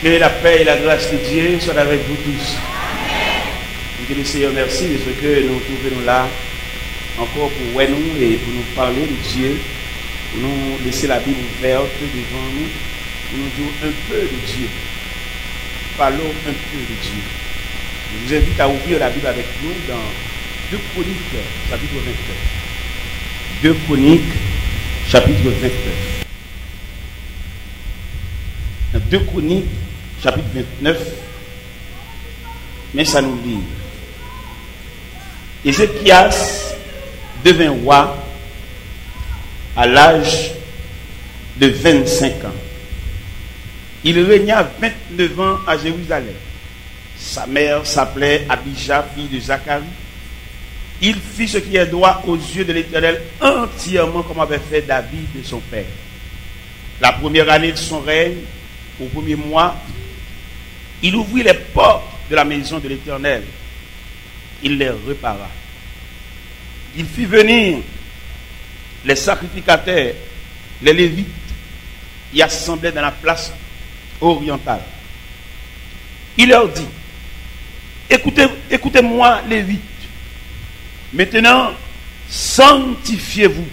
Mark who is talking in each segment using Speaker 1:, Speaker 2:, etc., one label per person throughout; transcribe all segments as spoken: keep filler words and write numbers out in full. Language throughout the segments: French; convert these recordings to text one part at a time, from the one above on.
Speaker 1: Que la paix et la grâce de Dieu soient avec vous tous. Amen. Que le Seigneur merci parce que nous trouvons là encore pour ouais nous et pour nous parler de Dieu, pour nous laisser la Bible ouverte devant nous, pour nous dire un peu de Dieu. Parlons un peu de Dieu. Je vous invite à ouvrir la Bible avec nous dans deux Chroniques, chapitre vingt-neuf. deux Chroniques, chapitre vingt-neuf. Dans deux Chroniques, chapitre vingt-neuf, mais ça nous dit. Ézéchias devint roi à l'âge de vingt-cinq ans. Il régna vingt-neuf ans à Jérusalem. Sa mère s'appelait Abijah, fille de Zacharie. Il fit ce qui est droit aux yeux de l'Éternel entièrement comme avait fait David de son père. La première année de son règne, au premier mois, il ouvrit les portes de la maison de l'Éternel. Il les répara. Il fit venir les sacrificateurs, les Lévites, y assemblaient dans la place orientale. Il leur dit, écoutez, écoutez-moi, Lévites. Maintenant, sanctifiez-vous.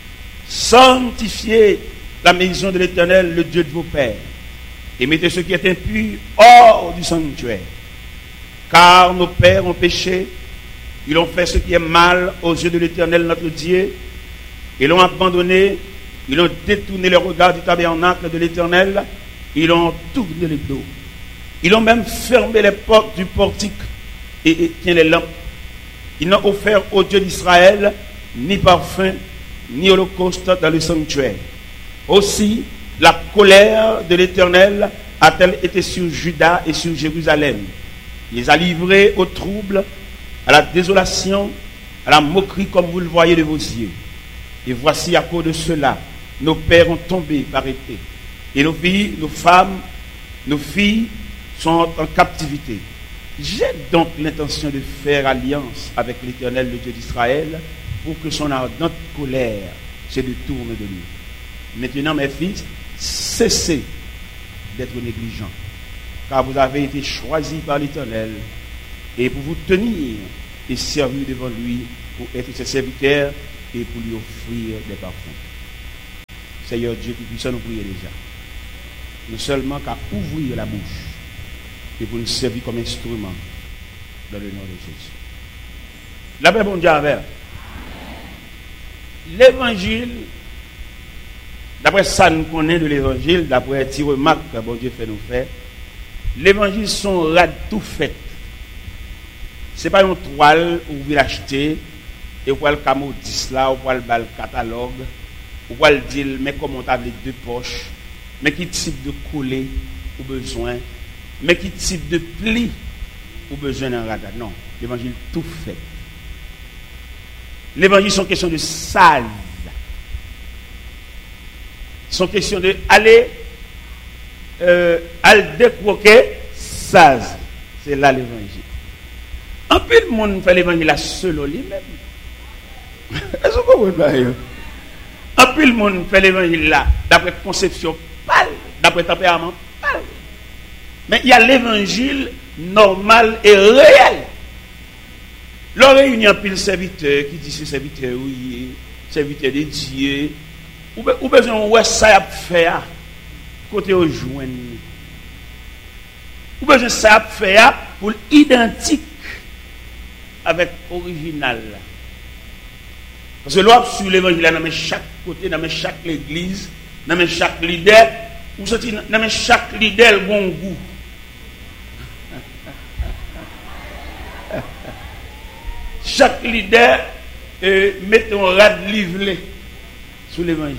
Speaker 1: Sanctifiez la maison de l'Éternel, le Dieu de vos pères. Et mettez ce qui est impur hors du sanctuaire. Car nos pères ont péché. Ils ont fait ce qui est mal aux yeux de l'Éternel, notre Dieu. Ils l'ont abandonné. Ils ont détourné le regard du tabernacle de l'Éternel. Ils ont tourné le dos. Ils ont même fermé les portes du portique et éteint les lampes. Ils n'ont offert au Dieu d'Israël ni parfum, ni holocauste dans le sanctuaire. Aussi, la colère de l'Éternel a-t-elle été sur Juda et sur Jérusalem. Il les a livrés au trouble, à la désolation, à la moquerie comme vous le voyez de vos yeux. Et voici à cause de cela, nos pères ont tombé par épée. Et nos filles, nos femmes, nos filles sont en captivité. J'ai donc l'intention de faire alliance avec l'Éternel, le Dieu d'Israël, pour que son ardente colère se détourne de lui. Maintenant, mes fils, cessez d'être négligents, car vous avez été choisis par l'Éternel, et pour vous tenir et servir devant lui, pour être ses serviteurs et pour lui offrir des parfums. Seigneur Dieu qui puisse nous prier déjà. Nous seulement qu'à ouvrir la bouche et pour nous servir comme instrument dans le nom de Jésus. La paix, bon Dieu avec. L'évangile, d'après ça nous connaît de l'évangile, d'après les remarques que bon Dieu fait nous faire, l'évangile sont rad tout fait. Ce n'est pas une toile où vous l'achetez et vous le camodis là, ou vous le catalogue, ou vous le dire, mais comment tu as les deux poches, mais qui type de coller ou besoin, mais qui type de pli ou besoin d'un radar. Non, l'évangile tout fait. L'évangile sont question de sale. Sont question de aller euh, aller décroquer saz. C'est là l'évangile. Un peu de monde fait l'évangile à seul lui-même. Est-ce que vous comprenez? Un peu de monde fait l'évangile là, d'après conception pâle, d'après tempérament pâle. Mais il y a l'évangile normal et réel. L'oreille, il y a un pile serviteur qui dit c'est serviteur, oui, serviteur de Dieu. Ou, be, ou besoin de ça à faire côté au joint. Ou besoin de ça à faire pour identique avec l'original. Parce que l'autre sur l'évangile, dans chaque côté, dans chaque église, dans chaque leader, ou dans chaque leader, le bon goût. Chaque leader euh, met un rad livré sur l'évangile.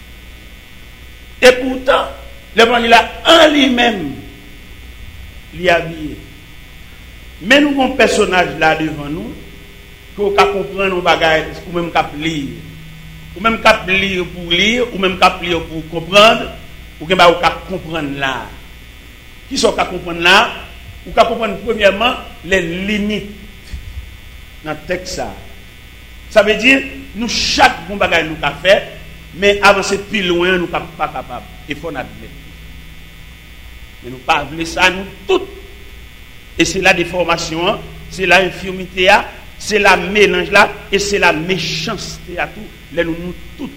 Speaker 1: Et pourtant, l'évangile en lui-même, il est habillé. Mais nous avons un personnage là devant nous, qu'on peut comprendre nos bagages, ou même qu'on peut lire. Ou même qu'on peut lire pour lire, ou même qu'on peut lire pour comprendre, ou qu'on peut comprendre là. Qui sont qu'on comprendre là? Ou qu'on comprendre premièrement les limites dans le texte. Ça, ça veut dire, nous, chaque bon bagage nous avons fait, mais avancer plus loin, nous ne sommes pas capables. Il faut admettre. Mais nous pas voulons ça, nous toutes. Et c'est la déformation, c'est la infirmité, c'est la mélange là, et c'est la méchanceté à tout. Les nous, nous toutes.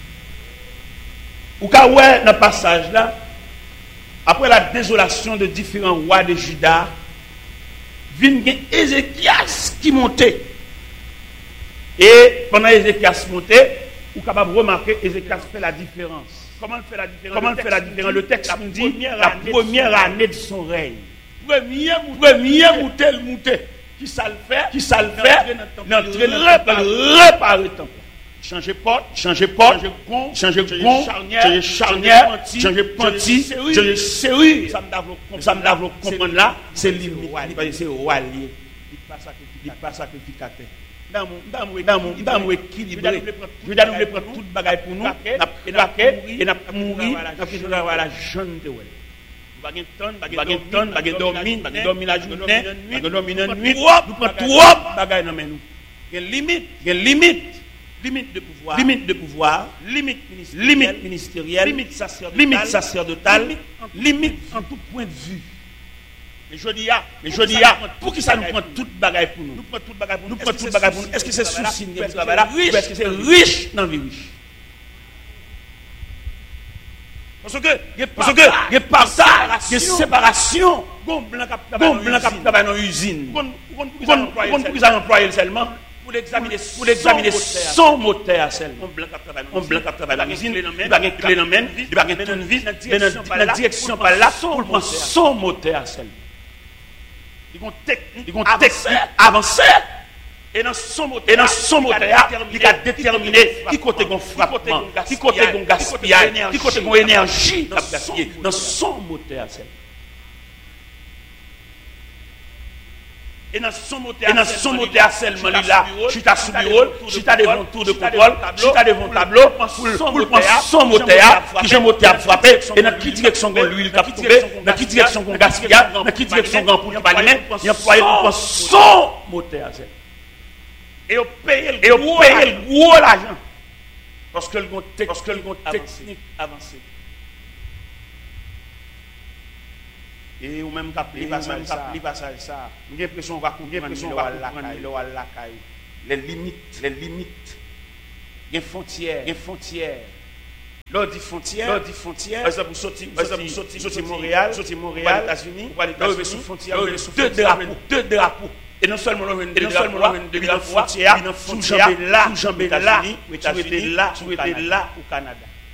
Speaker 1: Ou quand ouais, dans le passage là, après la désolation de différents rois de Juda, vient Ézéchias qui montait. Et pendant Ézéchias montait, vous êtes capable de remarquer Ézéchias fait la différence. Comment il fait la différence? Comment il fait la différence? Le texte nous dit la première année de son règne. Premier premier monté le monté. Qui ça le fait? Qui ça le fait? N'entrer réparer le temple. Changer porte, changer porte, changer gond, changer charnière, changer panty, changer serrure. Ça me lave le comprendre là, c'est limite. C'est roi lié. Il pas sacrificateur. Dans mon dans mon dans mon dans mon équilibré. Je dois nous prendre toute bagaille pour nous, et n'a et n'a mourir, n'a fait la jeune de ouais. Bagay ton, bagay ton, bagay dormir, bagay dormir la journée, bagay dormir la nuit. Nous prend trop bagaille dans nous. Il y a limite, il y a limite. Limite de pouvoir, limite de pouvoir, limite ministérielle, limite, ministérielle, limite sacerdotale, limite, sacerdotale, limite en tout point de vue. Mais je dis, mais je dis, pour qui ça nous prend toute bagaille pour nous? Nous prenons toute bagaille pour nous. Nous prenons toute bagaille pour nous. Est-ce que c'est souci de travail là? Ou est-ce que c'est riche dans la vie riche? Parce que, parce que, il y a partage, il y a séparation. Bon blanc qui travaille dans l'usine. Pourquoi vous employez seulement? Pour l'examiner, pour l'examiner son moteur seulement. On blanc qui travaille dans l'usine, il n'y a pas de clé dans la main, il n'y a pas de tournevis, dans la direction par là, pour prendre son moteur seulement. Ils ont technique, ils ont technique avancée. Et dans son moteur, et dans son moteur, il a déterminé qui côté gon frappement, qui côté gon gaspillage, qui côté gon énergie dans son moteur seulement. Et dans son moteur, et dans son moteur seulement, là, je suis à sous bureau, je suis à devant tour de contrôle, je suis à devant tableau, pour prendre son moteur, qui j'ai moteur à frapper, et dans quelle direction qu'on l'huile qui a tombé, dans quelle direction qu'on gaspillage, dans quelle direction qu'on pour pas lui-même, il emploie pour son moteur. Et on paye le gros l'argent. Parce que le gros technique avancée. Et ou même capli passage ça, passage ça. J'ai l'impression va comprendre les limites, les limites. Il y a frontières, il y a frontières. Lors dit frontières, lors dit frontières. Par exemple, sortir, par exemple, sortir, sortir Montréal, sortir Montréal, États-Unis, États-Unis, sous frontières, deux drapeaux, deux drapeaux. Et non seulement l'on et non seulement l'on de la frontière, sous jambes là, sous jambes là, États-Unis, là, sous là au Canada.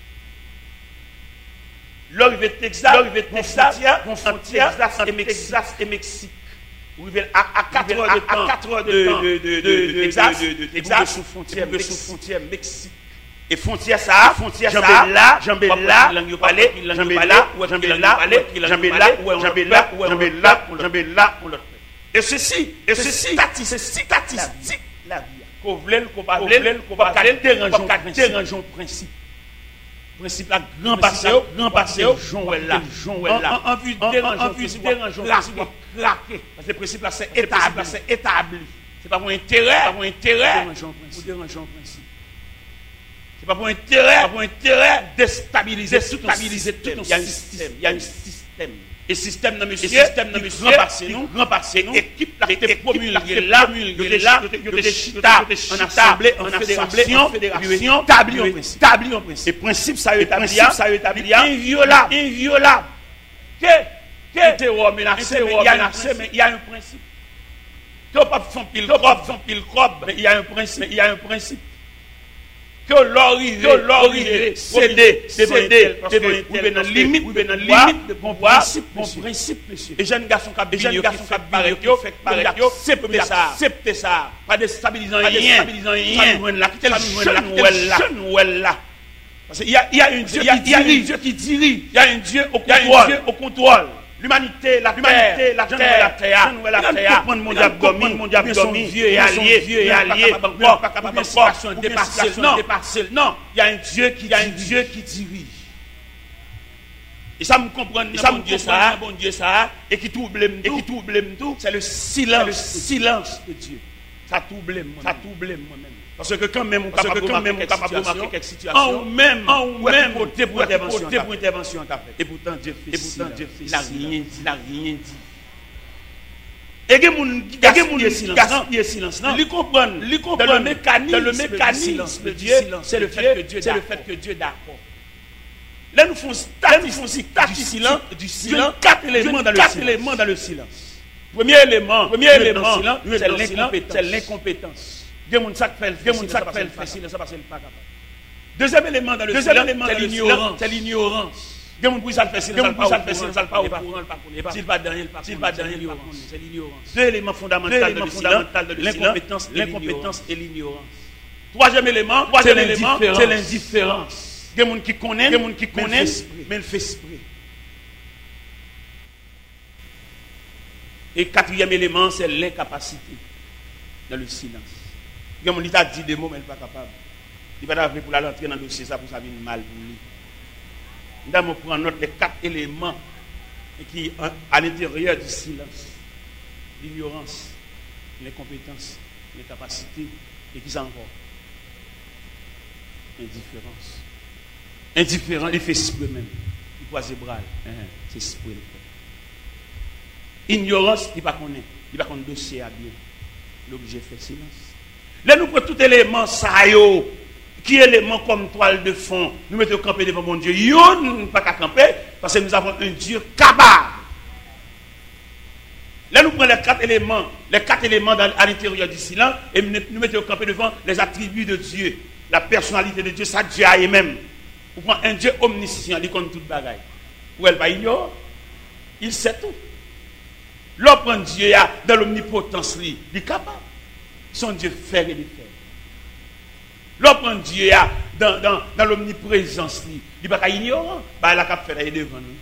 Speaker 1: L'arrivée de Texas, l'arrivée de Texas, frontière, Texas et Mexique. Vous arrivez à quatre heures de temps, quatre heures de temps de Texas, de Texas sous frontière, sous frontière Mexique. Et frontière ça, frontière ça, là, jambes là, langue parler, jambes là, ou jambes là, jambes là, ou jambes là, ou jambes là, ou jambes là, ou l'autre. Et ceci, et ceci, c'est statistique la vie. Qu'on veut, qu'on pas veut, qu'on pas dérangeons principe. Principe la grand passé, grand passé, Joël là, Joël là. En vue de dérangeons, principe craquer. Parce que le principe là c'est établi, c'est établi. C'est pas pour intérêt, pas pour intérêt, ou dérangeons principe. C'est pas pour intérêt, pas pour intérêt déstabiliser, stabiliser tout un système. Il y a un système. Et système dans monsieur, système dans monsieur, grand passé nous, grand passé nous, équipe là, était promulguée là, promulguée là, de chita, en assemblée, en fédération, fédération, établi en principe, établi en principe. Et principe ça établi, ça établi, inviolable, inviolable. Que, que, terror menacé, mais il y a un principe. Que pas font pile crobe, font pile crobe, mais il y a un principe, il y a un principe. Que l'origine, que l'origine, céder, céder, vous venez dans limite, vous venez dans limite de bon principe, bon principe, monsieur. Et jeunes garçons qui jeunes garçons qui paraît, qui fait paraît, accepter ça, accepter ça, pas déstabilisant rien, déstabilisant rien, là, qui tellement là, jeune là. Parce qu'il y a, il y a un Dieu, il y a un Dieu qui dirige, il y a un Dieu au contrôle, au contrôle. L'humanité, la terre, la terre, la terre, la terre, mon diable domine, mon diable domine, vieux et allié, vieux et allié, pas capable de situation dépasser, non, dépasser, non, il y a un Dieu qui, il y a un Dieu qui dirige. Et ça me comprend, et ça me Dieu ça, bon Dieu ça, et qui trouble, et qui trouble tout, c'est le silence, le silence de Dieu. Ça trouble moi. Ça trouble moi-même. Parce que quand même, on capable de remarquer quelques situations, en même, en même, côté pour intervention, pour intervention, et pourtant Dieu fait, et pourtant Dieu fait, il n'a rien dit, il n'a rien dit. Et que mon gaspiller silence, gaspiller silence, lui comprendre, lui comprendre le mécanisme, le mécanisme de Dieu, c'est le fait que Dieu, c'est le fait que Dieu d'accord. Là nous faisons statistiques du silence, du silence, quatre éléments dans le silence, quatre éléments dans le silence. Premier élément, premier élément, c'est l'incompétence. Il y a des gens qui font le silence parce qu'ils ne sont pas capables. Deuxième élément dans le silence, c'est l'ignorance. C'est l'ignorance. Il y a des gens qui font le silence parce qu'ils ne sont pas au courant. S'ils ne pas dans rien, c'est l'ignorance. Deux éléments fondamentaux dans le silence, l'incompétence et l'ignorance. Troisième élément, c'est l'indifférence. Il y a des gens qui connaissent, il y a des gens qui connaissent, mais ils font esprit. Et quatrième élément, c'est l'incapacité dans le silence. Il y a des gens qui ont dit des mots, mais ils ne sont pas capables. Il va d'arriver pour l'entrer dans le dossier, ça pour ça venir mal pour lui. Nous allons prendre note des quatre éléments qui sont à l'intérieur du silence. L'ignorance, l'incompétence, l'incapacité, et qui sont encore. Indifférence. Indifférent, il fait esprit même. Il croise les bras. C'est esprit. Ignorance, il ne connaît pas. Il ne connaît pas le dossier à bien. L'objet fait silence. Là, nous prenons tout élément, ça y est, qui est élément comme toile de fond. Nous mettons camper devant mon Dieu. Yo, nous ne pouvons pas camper parce que nous avons un Dieu capable. Là, nous prenons les quatre éléments, les quatre éléments dans, à l'intérieur du silence et nous mettons camper devant les attributs de Dieu, la personnalité de Dieu, ça Dieu a même. Vous prenez un Dieu omniscient, il connaît toute bagaille. Ou elle va ignorer, il sait tout. L'autre prend Dieu dans l'omnipotence, il est capable. Son Dieu fait et défait. L'autre prend Dieu dans, dans, dans l'omniprésence, il n'est pas ignorant, il a fait devant nous.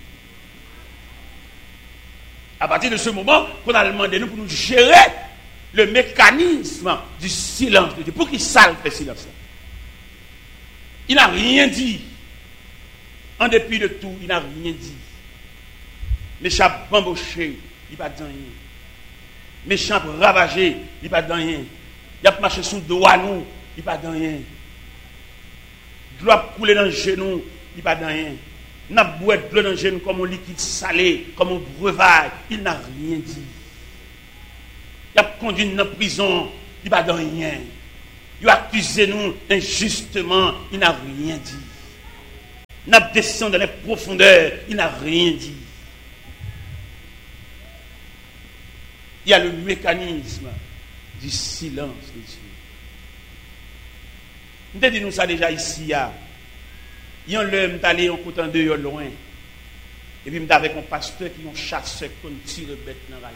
Speaker 1: À partir de ce moment, on a demandé nous pour nous gérer le mécanisme du silence de Dieu. Pour qu'il salve le silence. Il n'a rien dit. En dépit de tout, il n'a rien dit. Méchant bamboché, il n'a pas dit rien. Méchant ravagé, il n'a pas dit rien. Il a marché sous le doigt nous, il n'a pas dit rien. De l'eau a coulé dans le genou, il n'a pas dit rien. Il n'a pas bu de l'eau dans le genou comme un liquide salé, comme un breuvage, il n'a rien dit. Il a conduit dans la prison, il n'a pas dit rien. Il a accusé nous injustement, il n'a rien dit. Il a descendu dans les profondeurs, il n'a rien dit. Il y a le mécanisme du silence de Dieu. Nous avons dit nous ça déjà ici. Il y a un homme qui est allé en côté de loin. Et puis il y a un pasteur qui est un chasseur qui tire bête dans la rage.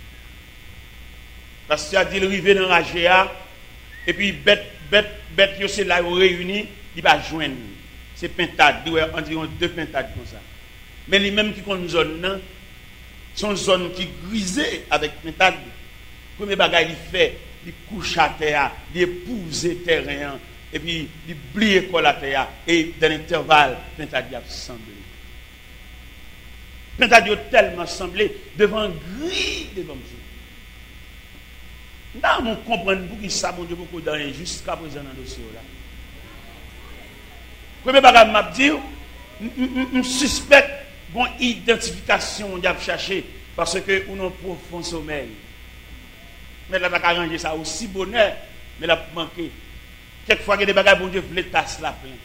Speaker 1: Le pasteur a dit il arrive dans la rage. Et puis bête, bête, bête, c'est là où réuni, il va joindre. C'est pintade, on dit deux pintades comme ça. Mais les mêmes qui ont une zone, sont une zone qui grisée avec pintade. Le premier bagage il fait, il couche à terre, il épouse le terrain, et puis il plie l'école à terre, et dans l'intervalle, pintade a semblé. Pintade a tellement semblé devant gris devant Dieu. Nous comprenons pour qui ça, mon Dieu, beaucoup dans jusqu'à présent dans le dossier là. Premier bagage m'a dit, je suspecte une identification qu'on a cherché parce que nous avons un profond sommeil. Mais là, on a arrangé ça aussi bonheur, mais là, manqué. Quelquefois, il y a des bagages, bon Dieu, voulait tasser la plein.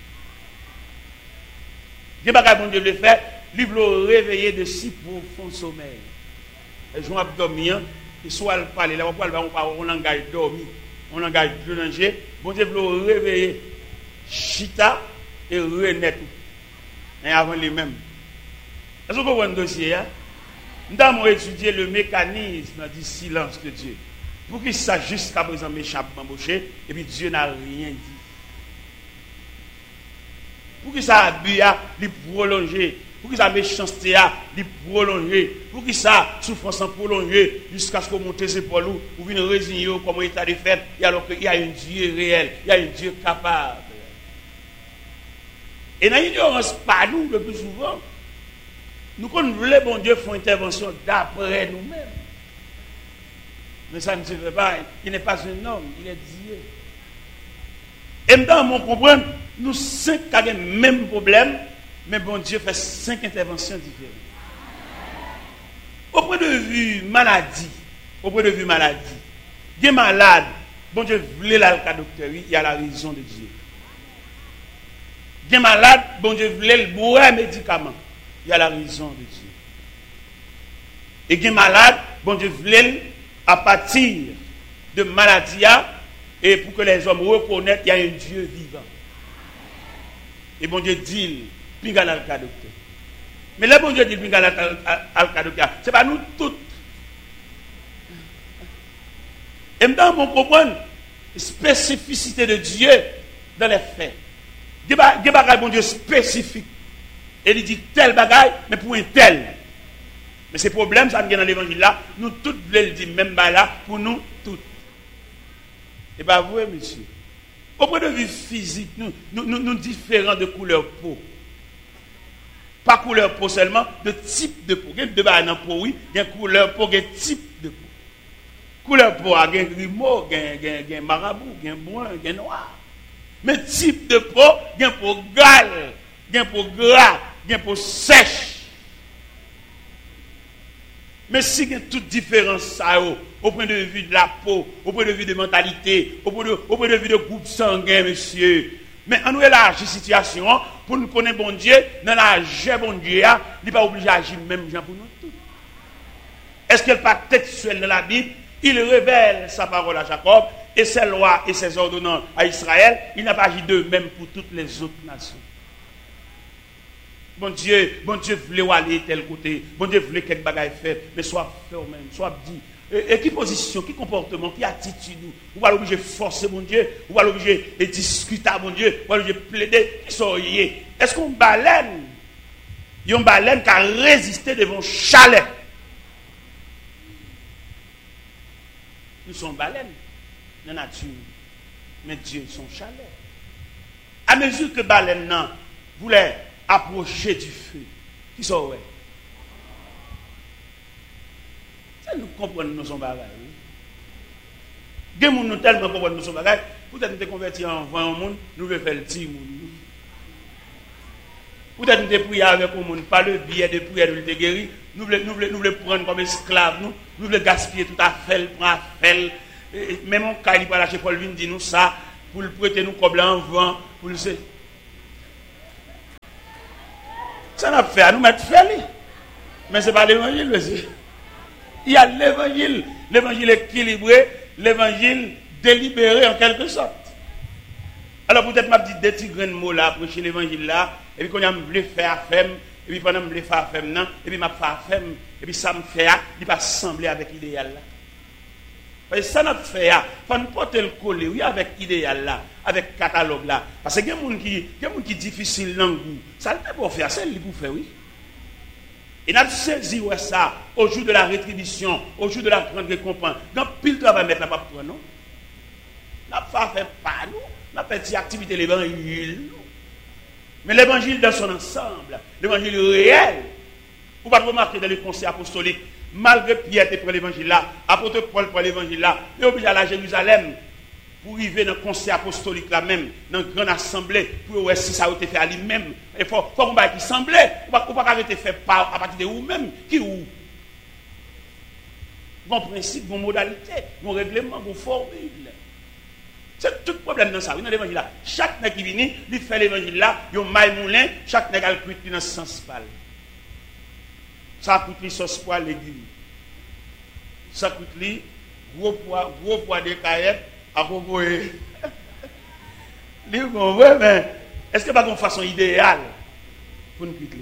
Speaker 1: Des bagages, bon Dieu, voulait faire, il veut réveiller de si profond sommeil. Et je vais dormir, et soit elle parle, là, on parle, on langage dormi, on langage de danger, bon Dieu, veut réveiller. Chita et René et avant les mêmes. Est-ce que vous voyez un dossier? Nous avons étudié le mécanisme du silence de Dieu. Pour qu'il sache jusqu'à présent méchant embauché, et puis Dieu n'a rien dit. Pour qu'il ça abus, il prolongé. Pour qu'il ça méchanceté, il prolongé. Pour qu'il ça souffrance prolongée jusqu'à ce qu'on monte ses épaules ou vienne résigner comme état de fait, et alors qu'il y a un Dieu réel, il y a un Dieu capable. Et dans l'ignorance, pas nous, le plus souvent, nous, quand nous voulons, bon Dieu, faire intervention d'après nous-mêmes. Mais ça ne se fait pas. Il n'est pas un homme, il est Dieu. Et maintenant, on comprend, nous cinq avons le même problème, mais bon Dieu fait cinq interventions différentes. Au point de vue maladie, au point de vue maladie, il est malade, bon Dieu voulait la docteur, il y a la raison de Dieu. Il est malade, bon Dieu voulait le boire un médicament, il y a la raison de Dieu. Et il est malade, bon Dieu voulait à partir de maladie, et pour que les hommes reconnaissent qu'il y a un Dieu vivant. Et bon Dieu dit, pinga la docteur. Mais le bon Dieu dit, pinga la docteur, c'est pas nous toutes. Et maintenant, on comprend la spécificité de Dieu dans les faits. Il y a des bagages, bon Dieu, spécifiques. Et il dit tel bagaille, mais pour un tel. Mais ces problèmes, ça vient dans l'évangile là, nous tous voulons dire même là, pour nous toutes. Et bien, vous, monsieur, au point de vue physique, nous, nous, nous, nous différents de couleur peau. Pas couleur peau seulement, de type de peau. Il y a deux bagages dans peau, oui, il y a couleur peau, il y a type de peau. Couleur peau, il y a grimaud, il y a marabout, il y a brun, il y a noir. Mais type de peau, il y a peau gale, il y a peau gras, il y a peau sèche. Mais si il y a toute différence au point de vue de la peau, au point de vue de mentalité, au point de, au point de vue de groupe sanguin, monsieur. Mais on nous élargit la situation pour nous connaître bon Dieu, dans la vie bon Dieu, il n'est pas obligé d'agir même gens pour nous tous. Est-ce qu'il n'est pas textuel dans la Bible? Il révèle sa parole à Jacob et ses lois et ses ordonnances à Israël. Il n'a pas agi d'eux-mêmes pour toutes les autres nations. Bon Dieu, bon Dieu voulait aller tel côté, bon Dieu voulait quelque bagaille faire, mais soit fait au même, soit dit. Et, et qui position, qui comportement, qui attitude, ou va l'obliger forcer mon Dieu, ou va l'obliger discuter à mon Dieu, ou va l'obliger plaider, qui sont liés. Est-ce qu'on baleine, il y a une baleine qui a résisté devant chalet? Nous sommes baleines dans la nature, mais Dieu son chalet. À mesure que baleine non voulait approcher du feu, qui sont ouais. Ça nous comprenons nous sommes bagages. Des gens nous tellement comprennent nous sommes bagages. Peut-être nous sommes convertis en vingt monde, nous voulons faire le petit monde. Peut-être nous sommes priés avec le monde, pas le billet de prière de le guérir. Nous voulons, nous voulons, nous voulons prendre comme esclaves, nous, nous voulons gaspiller tout à fait, prendre à faire. Même mon cas, il va lâcher Paul Vin, dit nous ça, pour le prêter nous comme en vent, pour le faire. Ça n'a pas fait à nous mettre faire. Mais ce n'est pas l'évangile, monsieur. Il y a l'évangile, l'évangile équilibré, l'évangile délibéré en quelque sorte. Alors peut-être m'a dit des petits grains de mots là, prêcher l'évangile là, et puis quand on a voulu faire à femme, et puis pendant que je voulais faire à femme, non, et puis m'a fait à femme, et puis ça me fait, il va sembler avec l'idéal là. Parce que ça n'a pas fait, il faut nous porter le coller, oui, avec l'idéal là, avec le catalogue là. Parce que il y a des gens qui, qui sont difficiles dans le goût. Ça ne peut pas faire, c'est lui pour faire, oui. Et nous avons saisi ça au jour de la rétribution, au jour de la grande récompense. Dans pile travail, mais nous pas prendre, non? Nous n'avons pas fait pas, nous. Nous avons fait activité de l'évangile. Mais l'évangile dans son ensemble, l'évangile réel. Vous ne pouvez pas remarquer dans les conseils apostoliques, malgré Pierre qui prend l'évangile là, apôtre Paul prend l'évangile là, il est obligé à la Jérusalem pour arriver dans le conseil apostolique là même, dans une grande assemblée, pour voir si ça a été fait à lui-même. Il faut qu'on va qui semblait, ou pas arrêter fait par à partir de vous-même, qui ou. Bon principe, bon modalité, bon règlement, bon formule. C'est tout le problème dans ça, oui, dans l'évangile là. Chaque nègre qui vient, il fait l'évangile là, il y a un maille moulin, chaque nègre a le cuit dans ce sens pâle. Ça coûte les sauce poil légumes. Ça coûte les gros poids, gros poids de caillettes à proposer. Les bon, ouais, mais est-ce que pas une façon idéale pour nous quitter?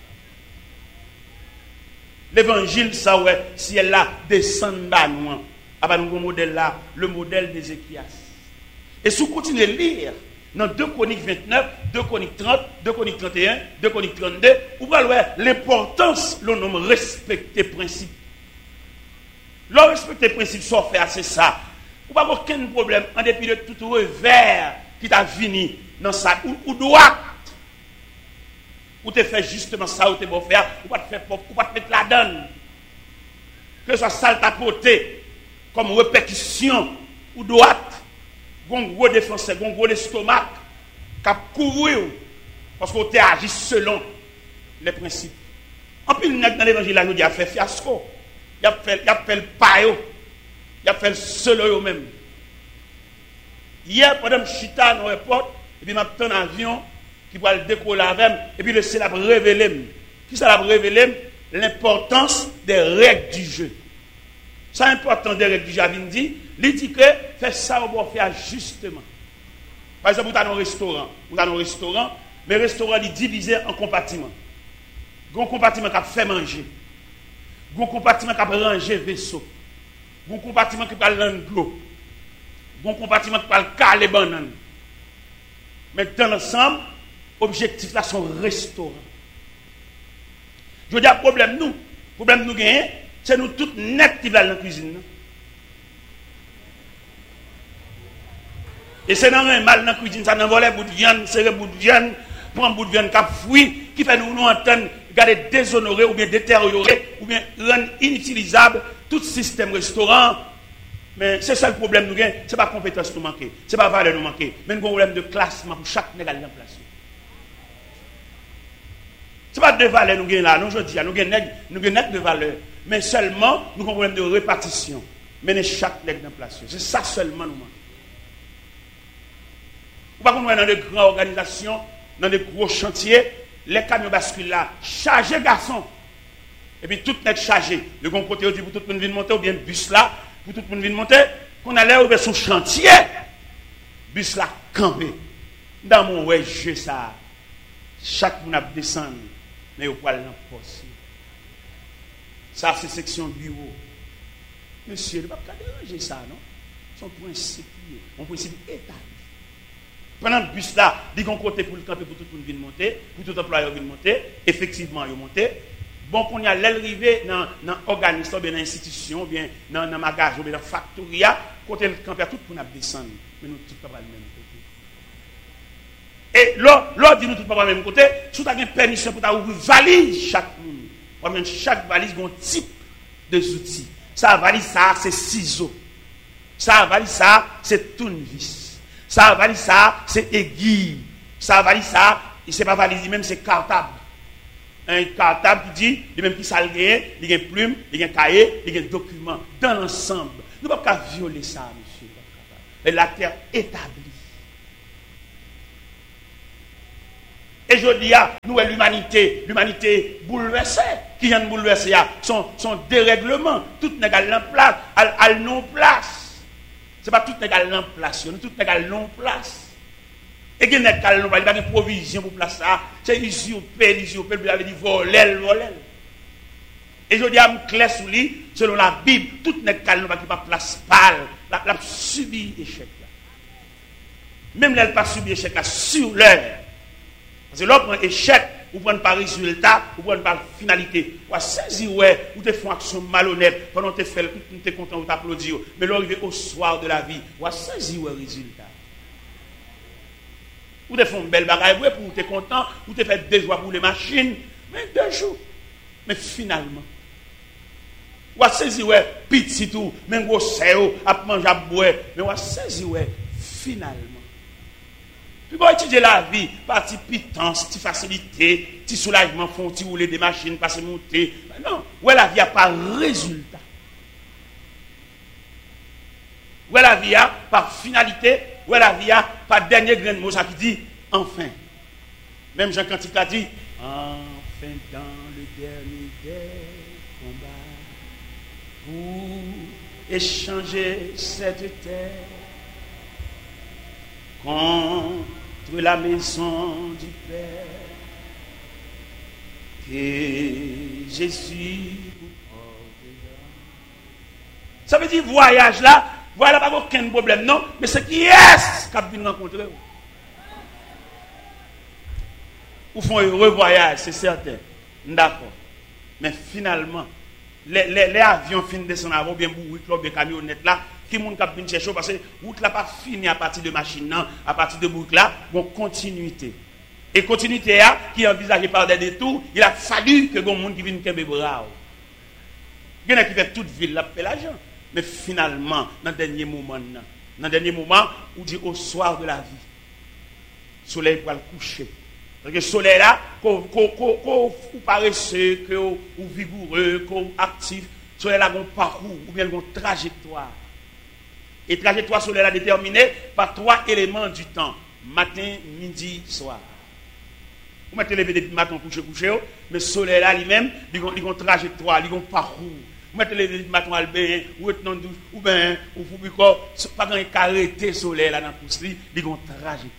Speaker 1: L'évangile, ça ouais, si elle là descend bas nous, à nous modèle là, le modèle d'Ézéchias. Et si vous continuez à lire dans deux Chroniques vingt-neuf, deux Chroniques trente, deux Chroniques trente et un, deux Chroniques trente-deux, vous allez voir l'importance, le nom respecter principe. Le respecter principe, soit fait, c'est ça. Vous n'avez aucun problème, en dépit de tout revers qui t'a fini dans ça, ou, ou droit, ou te fait justement ça, ou te bon faire, ou pas te faire, ou pas te mettre la donne. Que ce soit sale ta côté, comme répercussion ou droite, un gros défenseur, un gros estomac, qui a couru parce qu'on t'a agi selon les principes. En plus, dans l'évangile, il a fait fiasco, il a fait, il a fait le paio, il a fait le seul même. Hier, pendant que je suis dans l'aéroport, et puis je un avion qui va le décoller avec, et puis le ciel a révélé. Qui ça a révélé? L'importance des règles du jeu. Ça, l'importance des règles du jeu, il dit, il dit que fait ça, on va faire justement. Par exemple, vous avez un restaurant, vous avez un restaurant, mais le restaurant est divisé en compartiments. Il y a un compartiment qui a fait manger. Il y a un compartiment qui a rangé vaisseau. Il y a un compartiment qui a l'eau. Il y a un compartiment qui a caler banane. Mais dans l'ensemble, l'objectif là, sont restaurants. Je veux dire, problème nous, problème nous gagnons, c'est nous tous net qui va dans la cuisine. Et c'est dans un mal dans la cuisine, ça n'a volé bout de viande, serré bout de viande, prendre bout de viande cap fruit, qui fait nous nous entendre, garder déshonorer ou bien détériorer, ou bien rendre inutilisable tout système restaurant. Mais c'est ça le problème nous gagnons, ce n'est pas compétence nous manquer, ce n'est pas valeur nous manquer, mais nous avons un problème de classement pour chaque négal en place. Ce n'est pas de valeur nous gagnons là, nous je dis, nous gagnons de valeur, mais seulement nous avons un problème de répartition. Mais chaque nègre en place. C'est ça seulement nous manquons. Ou pas qu'on est dans de grandes organisations, dans de gros chantiers, les camions basculent là, chargés garçons. Et puis tout est chargé. Le bon côté, dit pour tout le monde venir monter, ou bien bus là, pour tout le monde venir monter, qu'on allait ouvrir son chantier, bus là campé. Dans mon ouais, jeu ça, chaque monde a descendu, mais au poil dans poste. Ça, c'est section bureau. Monsieur, il ne va pas déranger ça, non? Son principe, mon principe établi. Pendant le bus là, il y a un côté pour le camper, pour tout le monde venir monter, pour tout employé venir monter, effectivement, il monter. Bon, qu'on y a l'arrivée dans l'organisme, dans l'institution, bien dans le magasin, dans la factoria, côté le camper, tout le monde descendre. Mais nous, tout pas le même côté. Et l'autre dit nous tout pas le même côté, si tu as une permission pour ouvrir valise chaque monde, chaque valise a un type de outils. Ça valise ça, c'est ciseaux. Ça valise ça, c'est tournevis. Ça valise ça, c'est aiguille. Ça valise ça, c'est pas valise même, c'est cartable. Un cartable qui dit, il même qui s'algué, il y a une plume, il y a un cahier, il y a un document. Dans l'ensemble, nous ne pouvons pas violer ça, monsieur. Et la terre établie. Et je dis, nous, l'humanité, l'humanité bouleversée, qui vient de bouleverser, son, son dérèglement, tout n'est qu'à en place, à non place. Ce n'est pas tout n'est qu'à en place, tout n'est qu'à non place. Et qu'il n'est qu'à non place, il n'y a pas de provision pour place ça. C'est usurpé, usurpé, il avait dit voler, voler. Et je dis à mon clair sous lui, selon la Bible, tout n'est qu'à non place, qui n'a pas place pâle, la, la subi échec là. Même là, elle n'a pas subi échec là, sur l'heure. Parce que l'autre échec, ou prendre par résultat, ou prendre par finalité. Ou à saisir, ouais, ou te font action malhonnête, pendant que tu fais, tu es content, ou t'applaudis. Mais l'arrivée au soir de la vie, ou à saisir, ouais, résultat. Ou te font une belle bagaille, ouais, pour tu es content, ou te fait deux jours pour les machines, mais deux jours. Mais finalement, ou à saisir, ouais, petit tout, même gros séo, à manger, à boire, mais ou à saisir, ouais, finalement. Puis bon, étudier la vie, partie pitance, petite facilité, petit soulagement, font petit rouler des machines, passer monter. Non, ouais, la vie a pas résultat. Ouais, la vie a par finalité, ouais, la vie a par dernier grain de mot, ça qui dit enfin. Même Jean Cantique a dit enfin dans le dernier des combats pour échanger cette terre contre la maison du Père, que Jésus vous portera. Ça veut dire voyage là, voilà pas aucun problème, non, mais c'est qui est-ce qu'a venu rencontrer. Ou font un heureux voyage, c'est certain. D'accord. Mais finalement, les, les, les avions finissent de descendre avant, bien bourrés, bien camionnettes là, qui monde qui vient chercher parce que route là pas fini à partir de machine non, à partir de boucle là, bon continuité. Et continuité là qui est envisagée par des détours, il a fallu que gon monde qui vienne kembe bras. Il y en a qui fait toute ville là fait l'argent. Mais finalement, dans le dernier moment, dans le dernier moment, on dit au soir de la vie, le soleil va le coucher. Parce que le soleil là, qu'on paresseux, qu'on vigoureux, qu'on actif, le soleil là, un parcours ou bien une trajectoire. Et trajectoire soleil là déterminée par trois éléments du temps. Matin, midi, soir. Vous mettez lever depuis matin, coucher, coucher, mais le soleil là lui-même, il a une trajectoire, il a un parcours. Vous mettez lever depuis matin, ou bien, ou bien, ou bien, pas quand il arrêté le soleil là dans le pouce, il a une trajectoire.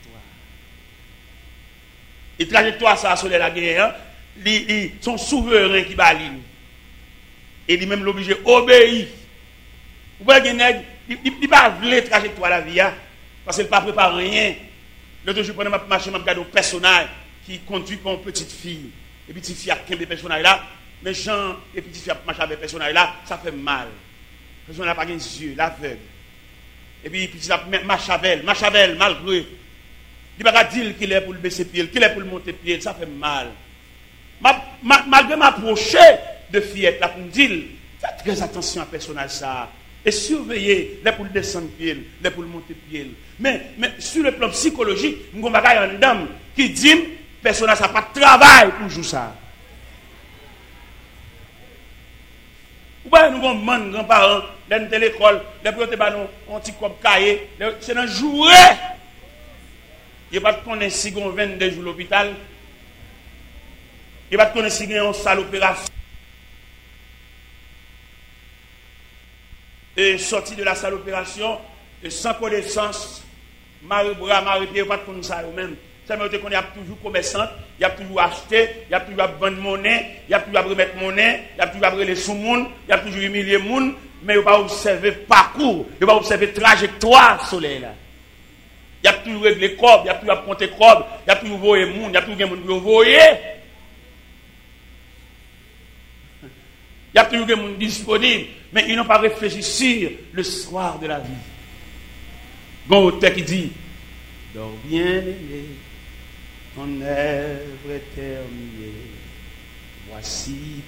Speaker 1: Et trajectoire, ça, le soleil là, ils sont souverains qui balent. Et lui-même l'obligé obéir. Vous voyez, il ne pas la trajectoire de la vie, parce qu'il ne prépare pas rien. L'autre jour, pendant ma marche, je regarde un personnage qui conduit comme une petite fille. Et puis, petite fille a quinze personnages là. Mais Jean et petite fille a marché avec personnage là, ça fait mal. Le personnage n'a pas les yeux, l'aveugle. Et puis, petite fille marche avec elle, marche avec elle, malgré. Il ne va pas dire qu'il est pour le baisser pied, qu'il est pour le monter pied, ça fait mal. Malgré m'approcher de fillette là pour me dire, faites très attention à personnage ça. Et surveiller les pour le descendre pied, les pour le monter pied. Mais, mais sur le plan psychologique, nous avons une dame qui dit que le personnage n'a pas de travail pour jouer ça. Ou bien nous avons des grands-parents, dans l'école, les prêter un petit comme cahier, c'est dans jouer. Il n'y a pas de connaître si on vingt-deux jours à l'hôpital. Il n'y a pas de connaître si on a une salle d'opération. Et sorti de la salle d'opération, sans connaissance, marie-bras, marie-pied, pas de connaître ça eux-mêmes. Ça veut dire qu'on est toujours commerçant, il y a toujours acheté, il y a toujours vendre monnaie, il y a toujours remettre monnaie, il y a toujours brûler sous monde, il y a toujours humilier monde, mais il ne va pas observer parcours, il ne va pas observer trajectoire soleil là. Il y a toujours réglé corps, il y a toujours compter corps, il y a toujours voyer monde, il y a toujours des gens qui voyer. Il y a toujours des gens disponibles, mais ils n'ont pas réfléchi sur le soir de la vie. Bon auteur qui dit, dors bien aimé, ton œuvre est terminée. Voici